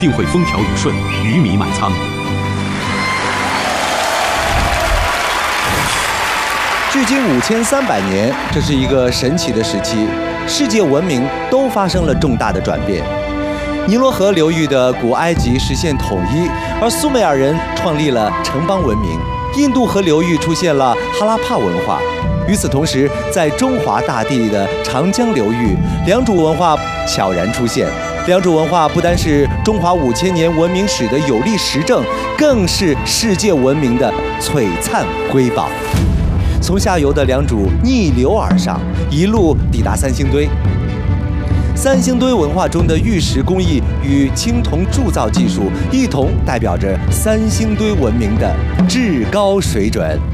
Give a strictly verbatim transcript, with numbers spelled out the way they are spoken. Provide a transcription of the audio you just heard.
定会风调雨顺，鱼米满仓。 距今五千三百年，这是一个神奇的时期，世界文明都发生了重大的转变。尼罗河流域的古埃及实现统一，而苏美尔人创立了城邦文明。印度河流域出现了哈拉帕文化。与此同时，在中华大地的长江流域，良渚文化悄然出现。良渚文化不单是中华五千年文明史的有力实证，更是世界文明的璀璨瑰宝。从下游的良渚逆流而上，一路抵达三星堆。三星堆文化中的玉石工艺与青铜铸造技术，一同代表着三星堆文明的至高水准。